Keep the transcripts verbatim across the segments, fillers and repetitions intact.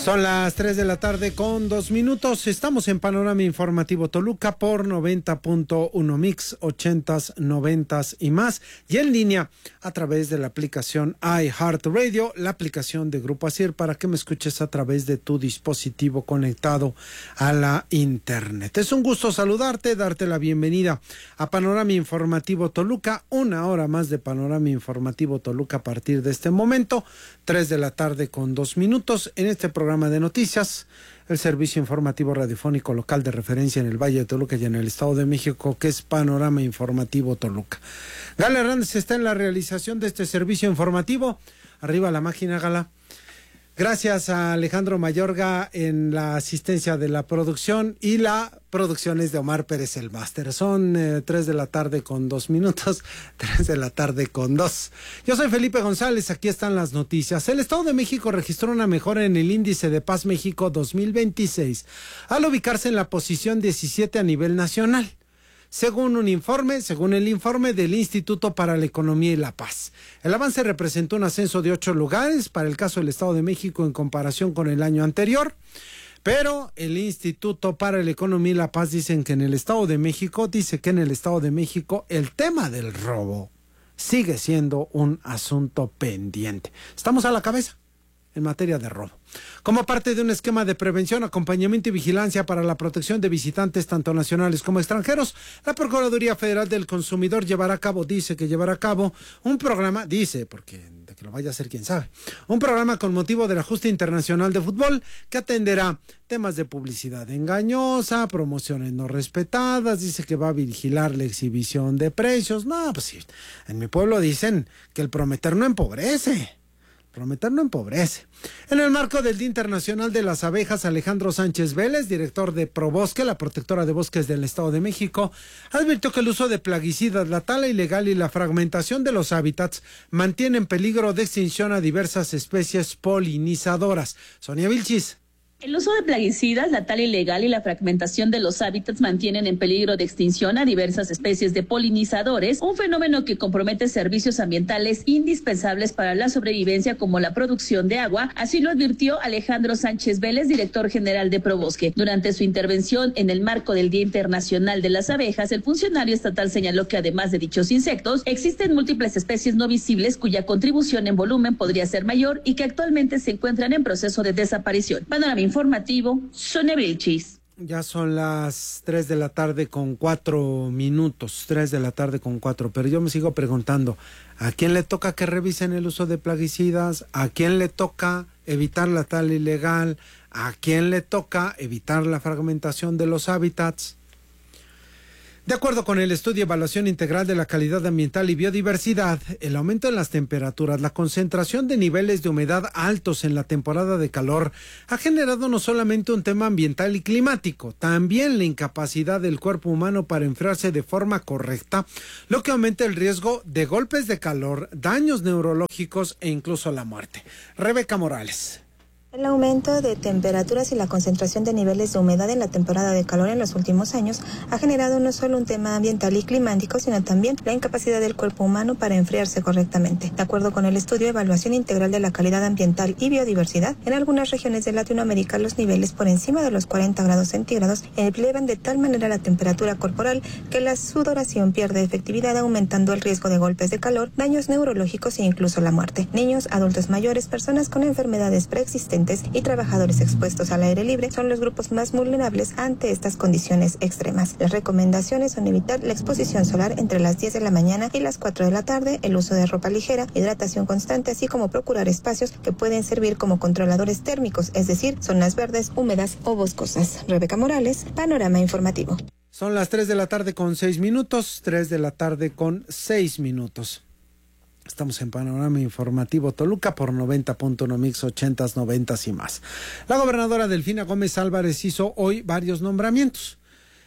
Son las tres de la tarde con dos minutos. Estamos en Panorama Informativo Toluca por noventa punto uno Mix, ochentas, noventas y más. Y en línea a través de la aplicación iHeartRadio, la aplicación de Grupo Asir, para que me escuches a través de tu dispositivo conectado a la internet. Es un gusto saludarte, darte la bienvenida a Panorama Informativo Toluca. Una hora más de Panorama Informativo Toluca a partir de este momento. tres de la tarde con dos minutos en este programa de noticias, el servicio informativo radiofónico local de referencia en el Valle de Toluca y en el Estado de México, que es Panorama Informativo Toluca. Gala Hernández está en la realización de este servicio informativo. Arriba la máquina, Gala. Gracias a Alejandro Mayorga en la asistencia de la producción, y la producción es de Omar Pérez, el máster. Son eh, tres de la tarde con dos minutos, tres de la tarde con dos. Yo soy Felipe González, aquí están las noticias. El Estado de México registró una mejora en el índice de Paz México dos mil veintiséis, al ubicarse en la posición diecisiete a nivel nacional. Según un informe, según el informe del Instituto para la Economía y la Paz. El avance representó un ascenso de ocho lugares para el caso del Estado de México en comparación con el año anterior, pero el Instituto para la Economía y la Paz dicen que en el Estado de México, dice que en el Estado de México el tema del robo sigue siendo un asunto pendiente. Estamos a la cabeza en materia de robo. Como parte de un esquema de prevención, acompañamiento y vigilancia para la protección de visitantes tanto nacionales como extranjeros, la Procuraduría Federal del Consumidor llevará a cabo, dice que llevará a cabo un programa, dice, porque de que lo vaya a hacer quién sabe, un programa con motivo de la Justa Internacional de Fútbol que atenderá temas de publicidad engañosa, promociones no respetadas, dice que va a vigilar la exhibición de precios. No, pues sí, en mi pueblo dicen que el prometer no empobrece. Prometer no empobrece. En el marco del Día Internacional de las Abejas, Alejandro Sánchez Vélez, director de Probosque, la protectora de bosques del Estado de México, advirtió que el uso de plaguicidas, la tala ilegal y la fragmentación de los hábitats mantienen en peligro de extinción a diversas especies polinizadoras. Sonia Vilchis. El uso de plaguicidas, la tala ilegal y la fragmentación de los hábitats mantienen en peligro de extinción a diversas especies de polinizadores, un fenómeno que compromete servicios ambientales indispensables para la sobrevivencia como la producción de agua, así lo advirtió Alejandro Sánchez Vélez, director general de Probosque. Durante su intervención en el marco del Día Internacional de las Abejas, el funcionario estatal señaló que además de dichos insectos, existen múltiples especies no visibles cuya contribución en volumen podría ser mayor y que actualmente se encuentran en proceso de desaparición. Panorama Informativo, Sonia Vilchis. Ya son las tres de la tarde con cuatro minutos, tres de la tarde con cuatro, pero yo me sigo preguntando, ¿a quién le toca que revisen el uso de plaguicidas? ¿A quién le toca evitar la tala ilegal? ¿A quién le toca evitar la fragmentación de los hábitats? De acuerdo con el estudio Evaluación Integral de la Calidad Ambiental y Biodiversidad, el aumento en las temperaturas, la concentración de niveles de humedad altos en la temporada de calor ha generado no solamente un tema ambiental y climático, también la incapacidad del cuerpo humano para enfriarse de forma correcta, lo que aumenta el riesgo de golpes de calor, daños neurológicos e incluso la muerte. Rebeca Morales. El aumento de temperaturas y la concentración de niveles de humedad en la temporada de calor en los últimos años ha generado no solo un tema ambiental y climático, sino también la incapacidad del cuerpo humano para enfriarse correctamente. De acuerdo con el estudio Evaluación Integral de la Calidad Ambiental y Biodiversidad, en algunas regiones de Latinoamérica los niveles por encima de los cuarenta grados centígrados elevan de tal manera la temperatura corporal que la sudoración pierde efectividad, aumentando el riesgo de golpes de calor, daños neurológicos e incluso la muerte. Niños, adultos mayores, personas con enfermedades preexistentes y trabajadores expuestos al aire libre son los grupos más vulnerables ante estas condiciones extremas. Las recomendaciones son evitar la exposición solar entre las diez de la mañana y las cuatro de la tarde, el uso de ropa ligera, hidratación constante, así como procurar espacios que pueden servir como controladores térmicos, es decir, zonas verdes, húmedas o boscosas. Rebeca Morales, Panorama Informativo. Son las tres de la tarde con seis minutos, tres de la tarde con seis minutos. Estamos en Panorama Informativo Toluca por noventa punto uno Mix, ochentas, noventas y más. La gobernadora Delfina Gómez Álvarez hizo hoy varios nombramientos.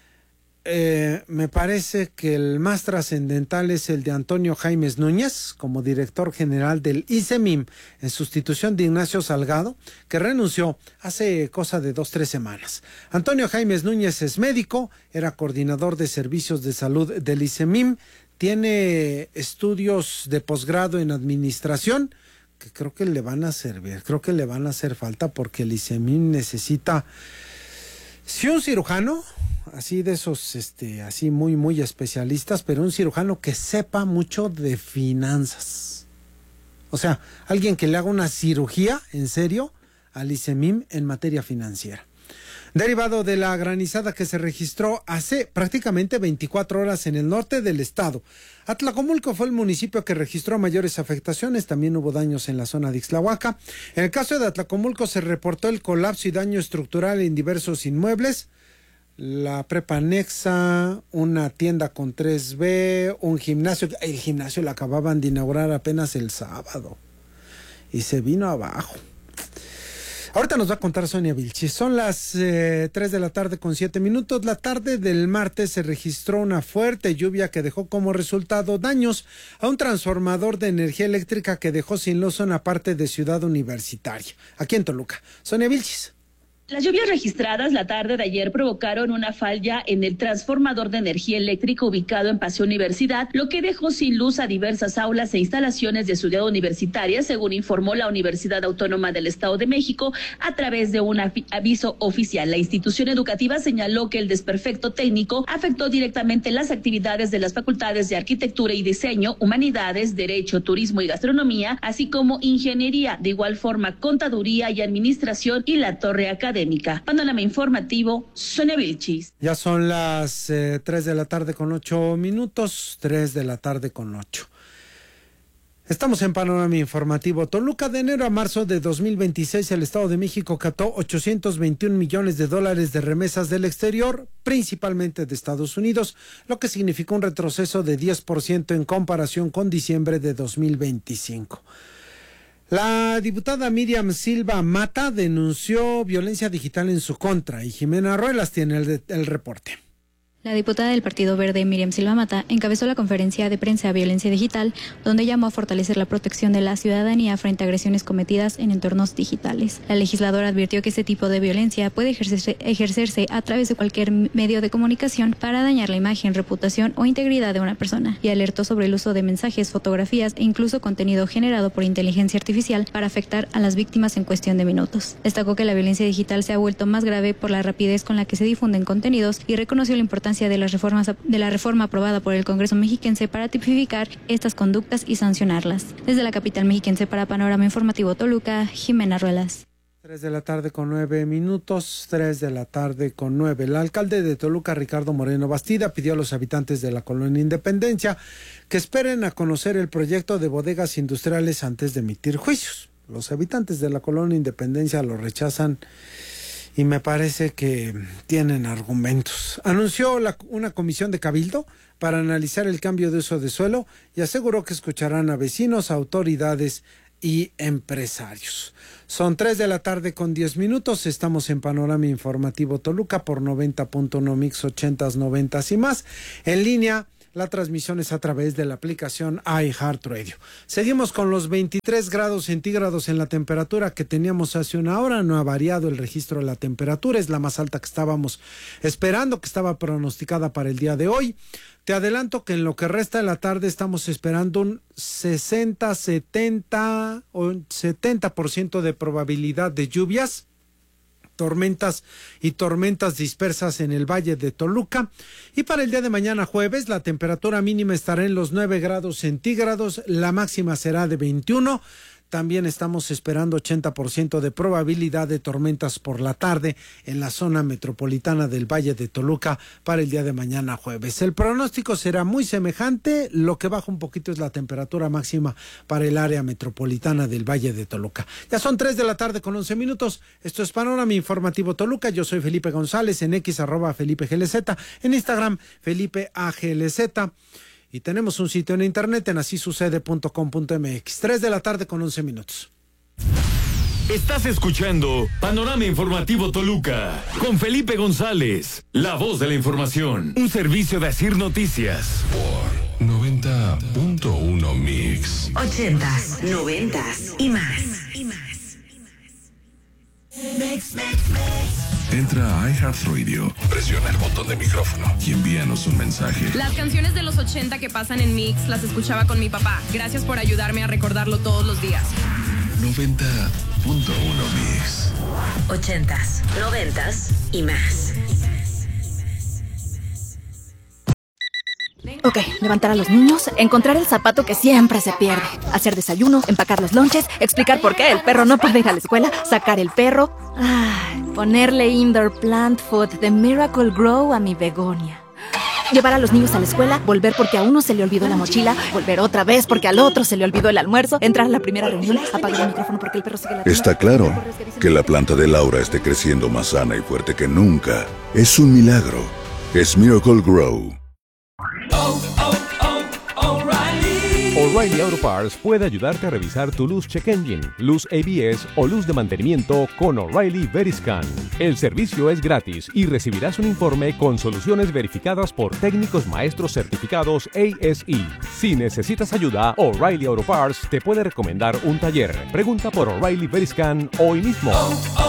Eh, me parece que el más trascendental es el de Antonio Jaimes Núñez como director general del I C E M I M en sustitución de Ignacio Salgado, que renunció hace cosa de dos, tres semanas. Antonio Jaimes Núñez es médico, era coordinador de servicios de salud del I C E M I M, tiene estudios de posgrado en administración, que creo que le van a servir, creo que le van a hacer falta porque el ICEMIM necesita, sí, un cirujano, así de esos, este, así muy, muy especialistas, pero un cirujano que sepa mucho de finanzas. O sea, alguien que le haga una cirugía, en serio, al ICEMIM en materia financiera. Derivado de la granizada que se registró hace prácticamente veinticuatro horas en el norte del estado. Atlacomulco fue el municipio que registró mayores afectaciones, también hubo daños en la zona de Ixtlahuaca. En el caso de Atlacomulco se reportó el colapso y daño estructural en diversos inmuebles. La prepa anexa, una tienda con tres B, un gimnasio, el gimnasio lo acababan de inaugurar apenas el sábado y se vino abajo. Ahorita nos va a contar Sonia Vilchis. Son las eh, tres de la tarde con siete minutos. La tarde del martes se registró una fuerte lluvia que dejó como resultado daños a un transformador de energía eléctrica que dejó sin luz una parte de Ciudad Universitaria, aquí en Toluca. Sonia Vilchis. Las lluvias registradas la tarde de ayer provocaron una falla en el transformador de energía eléctrica ubicado en Paseo Universidad, lo que dejó sin luz a diversas aulas e instalaciones de Ciudad Universitaria, según informó la Universidad Autónoma del Estado de México a través de un aviso oficial. La institución educativa señaló que el desperfecto técnico afectó directamente las actividades de las facultades de Arquitectura y Diseño, Humanidades, Derecho, Turismo y Gastronomía, así como Ingeniería, de igual forma Contaduría y Administración y la Torre Académica. Panorama informativo, Sonia Vilchis. Ya son las eh, tres de la tarde con ocho minutos, tres de la tarde con ocho. Estamos en Panorama Informativo. Toluca, de enero a marzo de dos mil veintiséis, el Estado de México captó ochocientos veintiún millones de dólares de remesas del exterior, principalmente de Estados Unidos, lo que significó un retroceso de diez por ciento en comparación con diciembre de dos mil veinticinco. La diputada Miriam Silva Mata denunció violencia digital en su contra y Jimena Ruelas tiene el, el reporte. La diputada del Partido Verde, Miriam Silva Mata, encabezó la conferencia de prensa Violencia Digital, donde llamó a fortalecer la protección de la ciudadanía frente a agresiones cometidas en entornos digitales. La legisladora advirtió que este tipo de violencia puede ejercerse, ejercerse a través de cualquier medio de comunicación para dañar la imagen, reputación o integridad de una persona, y alertó sobre el uso de mensajes, fotografías e incluso contenido generado por inteligencia artificial para afectar a las víctimas en cuestión de minutos. Destacó que la violencia digital se ha vuelto más grave por la rapidez con la que se difunden contenidos y reconoció la importancia de las reformas de la reforma aprobada por el Congreso mexiquense para tipificar estas conductas y sancionarlas. Desde la capital mexiquense para Panorama Informativo Toluca, Jimena Ruelas. Tres de la tarde con nueve minutos, tres de la tarde con nueve. El alcalde de Toluca, Ricardo Moreno Bastida, pidió a los habitantes de la colonia Independencia que esperen a conocer el proyecto de bodegas industriales antes de emitir juicios. Los habitantes de la colonia Independencia lo rechazan y me parece que tienen argumentos. Anunció la, una comisión de cabildo para analizar el cambio de uso de suelo y aseguró que escucharán a vecinos, autoridades y empresarios. Son tres de la tarde con diez minutos. Estamos en Panorama Informativo Toluca por noventa punto uno Mix ochentas, noventas y más. En línea, la transmisión es a través de la aplicación iHeartRadio. Seguimos con los veintitrés grados centígrados en la temperatura que teníamos hace una hora. No ha variado el registro de la temperatura. Es la más alta que estábamos esperando, que estaba pronosticada para el día de hoy. Te adelanto que en lo que resta de la tarde estamos esperando un sesenta, setenta o setenta por ciento de probabilidad de lluvias, tormentas y tormentas dispersas en el Valle de Toluca. Y para el día de mañana jueves, la temperatura mínima estará en los nueve grados centígrados, la máxima será de veintiuno. También estamos esperando ochenta por ciento de probabilidad de tormentas por la tarde en la zona metropolitana del Valle de Toluca para el día de mañana jueves. El pronóstico será muy semejante, lo que baja un poquito es la temperatura máxima para el área metropolitana del Valle de Toluca. Ya son tres de la tarde con once minutos. Esto es Panorama Informativo Toluca. Yo soy Felipe González, en X arroba Felipe G L Z, en Instagram Felipe A G L Z. Y tenemos un sitio en internet en así sucede punto com punto m x. tres de la tarde con once minutos. Estás escuchando Panorama Informativo Toluca con Felipe González, la voz de la información. Un servicio de Asir Noticias. Por noventa punto uno Mix. Ochentas, noventas y más. Y más. Mix, mix, mix. Entra a iHeartRadio, presiona el botón de micrófono y envíanos un mensaje. Las canciones de los ochenta que pasan en Mix las escuchaba con mi papá. Gracias por ayudarme a recordarlo todos los días. noventa punto uno Mix. Ochentas, noventas y más. Ok, levantar a los niños, encontrar el zapato que siempre se pierde, hacer desayuno, empacar los lonches, explicar por qué el perro no puede ir a la escuela, sacar el perro, ay, ponerle indoor plant food de Miracle Grow a mi begonia. Llevar a los niños a la escuela, volver porque a uno se le olvidó la mochila, volver otra vez porque al otro se le olvidó el almuerzo, entrar a la primera reunión, apagar el micrófono porque el perro sigue la... Está claro que la planta de Laura esté creciendo más sana y fuerte que nunca. Es un milagro. Es Miracle Grow. O'Reilly Auto Parts puede ayudarte a revisar tu luz check engine, luz A B S o luz de mantenimiento con O'Reilly Veriscan. El servicio es gratis y recibirás un informe con soluciones verificadas por técnicos maestros certificados A S E. Si necesitas ayuda, O'Reilly Auto Parts te puede recomendar un taller. Pregunta por O'Reilly Veriscan hoy mismo. Oh, oh.